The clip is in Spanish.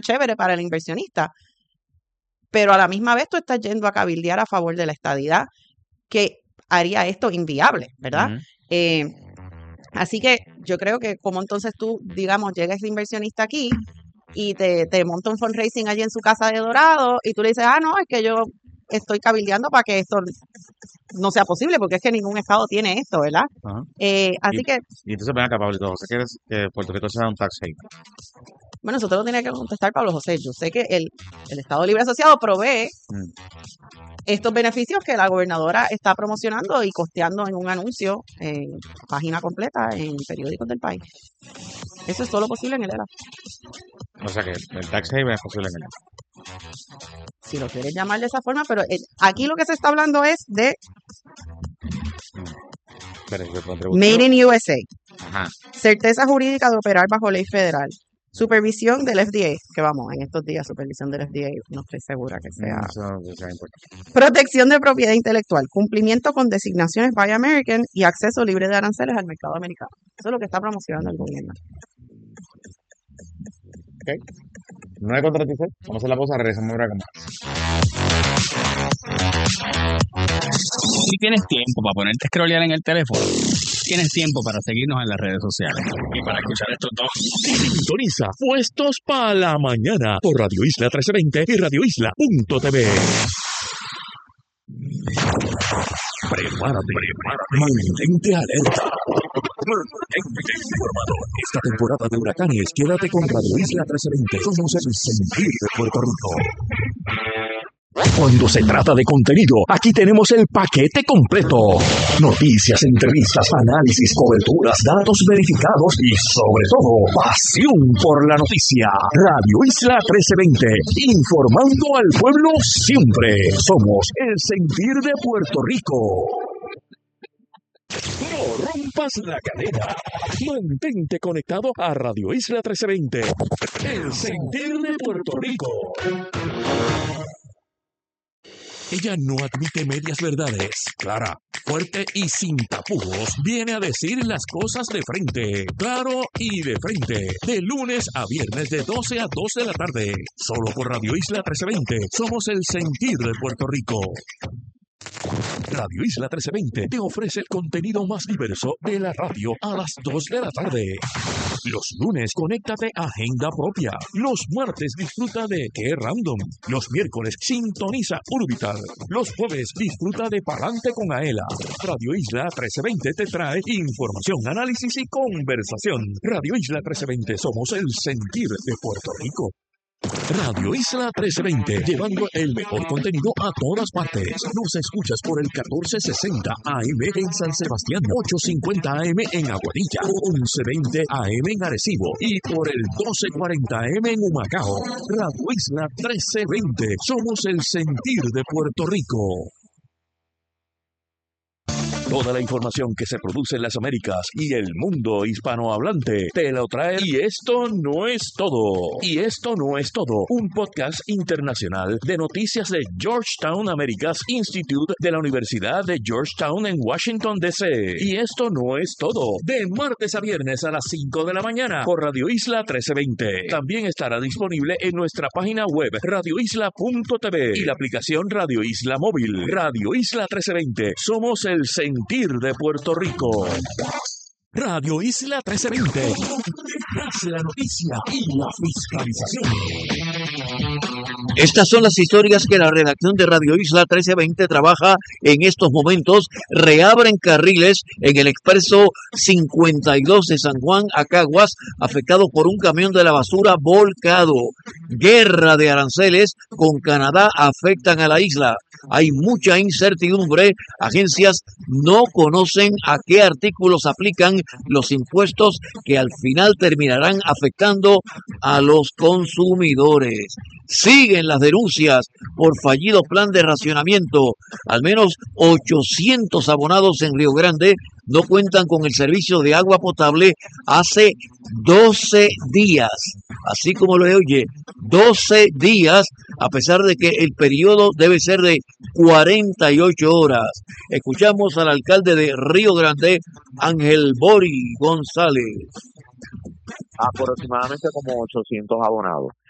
chévere para el inversionista, pero a la misma vez tú estás yendo a cabildear a favor de la estadidad, que haría esto inviable, ¿verdad? Así que yo creo que como entonces tú, digamos, llega ese inversionista aquí y te monta un fundraising allí en su casa de Dorado y tú le dices, no, es que yo estoy cabildeando para que esto no sea posible, porque es que ningún estado tiene esto, ¿verdad? Ajá. Así que, Y entonces ven acá, Pablito, ¿José quieres que Puerto Rico sea un tax haven? bueno, eso te lo tiene que contestar Pablo José. Yo sé que el Estado Libre Asociado provee estos beneficios que la gobernadora está promocionando y costeando en un anuncio, página completa en periódicos del país. Eso es solo posible en el ELA. O sea que el tax haven es posible en el ELA. Si lo quieres llamar de esa forma, pero aquí lo que se está hablando es de Made in USA. Ajá. Certeza jurídica de operar bajo ley federal. Supervisión del FDA, que vamos, en estos días supervisión del FDA, no estoy segura que sea. Eso sea importante. Protección de propiedad intelectual, cumplimiento con designaciones Buy American y acceso libre de aranceles al mercado americano. Eso es lo que está promocionando el gobierno. Ok. 9:36. Vamos a hacer la pausa, regresamos ahora con más. Si tienes tiempo para ponerte a scrollear en el teléfono, tienes tiempo para seguirnos en las redes sociales y para escuchar estos dos. Sintoniza Puestos para la Mañana por Radio Isla 1320 y radioisla.tv. Prepárate, mantente alerta, mantente informado. Esta temporada de huracanes, quédate con Radio Isla 1320. Somos el sentir de Puerto Rico. Cuando se trata de contenido, aquí tenemos el paquete completo. Noticias, entrevistas, análisis, coberturas, datos verificados y, sobre todo, pasión por la noticia. Radio Isla 1320, informando al pueblo siempre. Somos el sentir de Puerto Rico. No rompas la cadena. Mantente conectado a Radio Isla 1320, el sentir de Puerto Rico. Ella no admite medias verdades. Clara, fuerte y sin tapujos, viene a decir las cosas de frente. Claro y de frente. De lunes a viernes de 12 a 2 de la tarde. Solo por Radio Isla 1320. Somos el sentir de Puerto Rico. Radio Isla 1320 te ofrece el contenido más diverso de la radio a las 2 de la tarde. Los lunes, conéctate a Agenda Propia. Los martes, disfruta de Qué Random. Los miércoles, sintoniza Urbital. Los jueves, disfruta de Palante con Aela. Radio Isla 1320 te trae información, análisis y conversación. Radio Isla 1320, somos el sentir de Puerto Rico. Radio Isla 1320, llevando el mejor contenido a todas partes. Nos escuchas por el 1460 AM en San Sebastián, 850 AM en Aguadilla, 1120 AM en Arecibo y por el 1240 AM en Humacao. Radio Isla 1320, somos el sentir de Puerto Rico. Toda la información que se produce en las Américas y el mundo hispanohablante te lo trae. Y esto no es todo. Y esto no es todo. Un podcast internacional de noticias de Georgetown Americas Institute de la Universidad de Georgetown en Washington, D.C. Y esto no es todo. De martes a viernes a las 5 de la mañana por Radio Isla 1320. También estará disponible en nuestra página web radioisla.tv y la aplicación Radio Isla Móvil. Radio Isla 1320. Somos el sentir de Puerto Rico. Radio Isla 1320. La noticia y la fiscalización. Estas son las historias que la redacción de Radio Isla 1320 trabaja en estos momentos. Reabren carriles en el expreso 52 de San Juan a Caguas, afectado por un camión de la basura volcado. Guerra de aranceles con Canadá afectan a la isla. Hay mucha incertidumbre. Agencias no conocen a qué artículos aplican los impuestos que al final terminarán afectando a los consumidores. Siguen las denuncias por fallido plan de racionamiento. Al menos 800 abonados en Río Grande no cuentan con el servicio de agua potable hace 12 días. Así como lo oye, 12 días, a pesar de que el periodo debe ser de 48 horas. Escuchamos al alcalde de Río Grande, Ángel Bori González. Aproximadamente como 800 abonados.